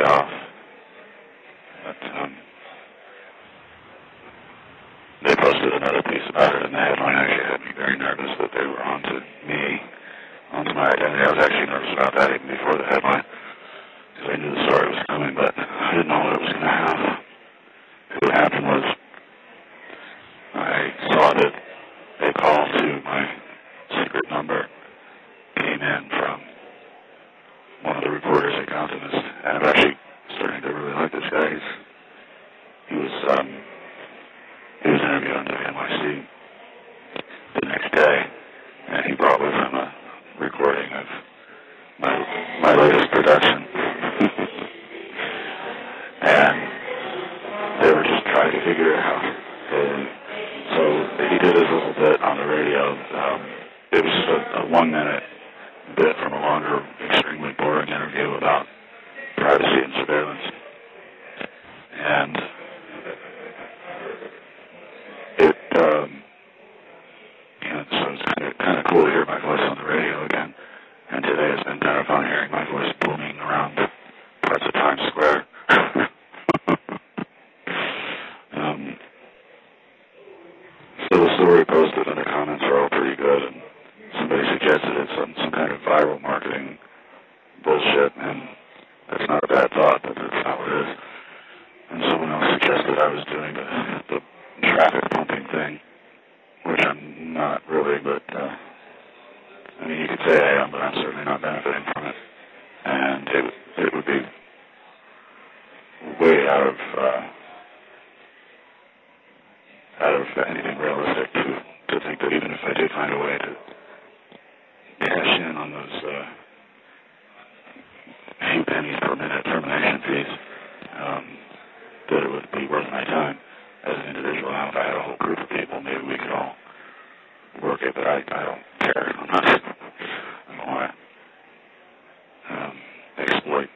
off. But they posted another piece about it, and the headline actually had me very nervous that they were onto me, onto my identity. I was actually nervous about that even before the headline, because I knew the story was coming, but I didn't know what it was going to have. What happened was I saw that a call to my secret number came in from one of the reporters at Countenance, and I'm actually starting to really like this guy. He was interviewed on WNYC the next day, and he brought with him a recording of my latest production. And they were just trying to figure it out. So he did his little bit on the radio. It was just a 1 minute bit from a longer, extremely boring interview about privacy and surveillance. And so it's kind of cool to hear my voice on the radio again. And today has been kind of fun hearing my voice booming around parts of Times Square. So the story posted and the comments are all pretty good, and somebody suggested it's some kind of viral marketing bullshit, and that's not a bad thought, but that's not what it is. And someone else suggested I was doing the traffic pumping thing, which I'm not really, but I mean, you could say I am, but I'm certainly not benefiting from it. And it would be way out of anything realistic to think that even if I did find a way to cash in on those few pennies per minute termination fees, that it would be worth my time as an individual. Now, if I had a whole group of people, maybe we could all work it, but I don't care. I don't want to exploit